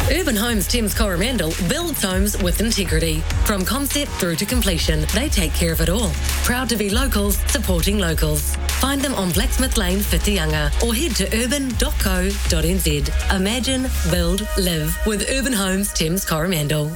Urban Homes Thames Coromandel builds homes with integrity. From concept through to completion, they take care of it all. Proud to be locals, supporting locals. Find them on Blacksmith Lane, Whitianga, or head to urban.co.nz. Imagine, build, live with Urban Homes Thames Coromandel.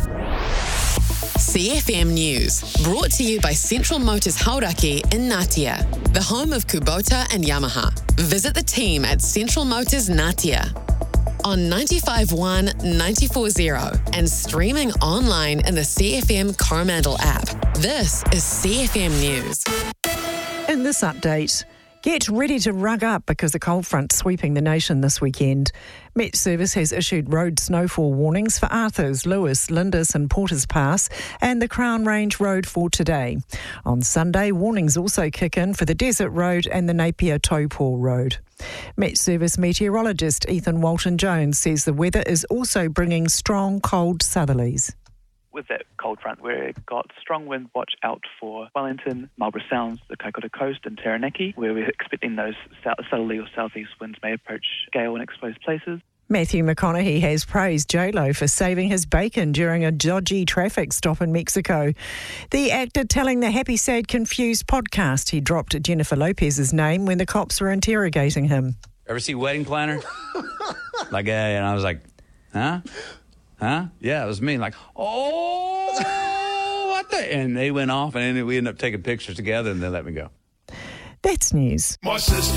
CFM News, brought to you by Central Motors Hauraki in Ngatea, the home of Kubota and Yamaha. Visit the team at Central Motors Ngatea on 95.1, 94.0 and streaming online in the CFM Coromandel app. This is CFM News. In this update, get ready to rug up because the cold front's sweeping the nation this weekend. Met Service has issued road snowfall warnings for Arthurs, Lewis, Lindis and Porters Pass and the Crown Range Road for today. On Sunday, warnings also kick in for the Desert Road and the Napier-Taupo Road. Met Service meteorologist Ethan Walton-Jones says the weather is also bringing strong cold southerlies. With that cold front, we've got strong wind watch out for Wellington, Marlborough Sounds, the Kaikoura Coast and Taranaki, where we're expecting those southerly or southeast winds may approach gale in exposed places. Matthew McConaughey has praised J-Lo for saving his bacon during a dodgy traffic stop in Mexico. The actor telling the Happy Sad Confused podcast he dropped Jennifer Lopez's name when the cops were interrogating him. Ever see Wedding Planner? And I was like, huh? Huh? Yeah, it was me. Like, oh, what the? And they went off, and we ended up taking pictures together, and they let me go. That's news. My sister